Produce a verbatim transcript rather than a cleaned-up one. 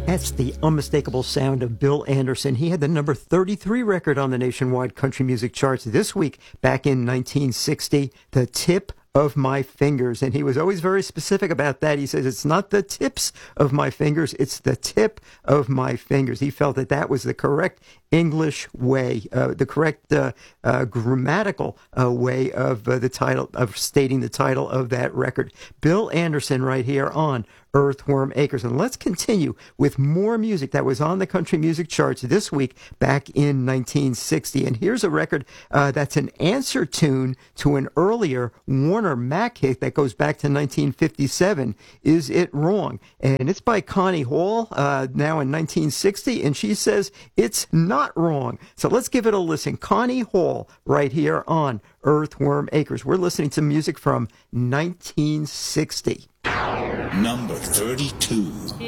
That's the unmistakable sound of Bill Anderson. He had the number thirty-three record on the nationwide country music charts this week back in nineteen sixty, The Tip of My Fingers. And he was always very specific about that. He says, it's not the tips of my fingers, it's the tip of my fingers. He felt that that was the correct English way, uh, the correct uh, uh, grammatical uh, way of uh, the title, of stating the title of that record. Bill Anderson right here on Earthworm Acres. And let's continue with more music that was on the country music charts this week back in nineteen sixty. And here's a record uh, that's an answer tune to an earlier Warner Mac hit that goes back to nineteen fifty-seven, Is It Wrong? And it's by Connie Hall, uh, now in nineteen sixty, and she says it's not wrong. So let's give it a listen. Connie Hall right here on Earthworm Acres. We're listening to music from nineteen sixty. Number thirty-two.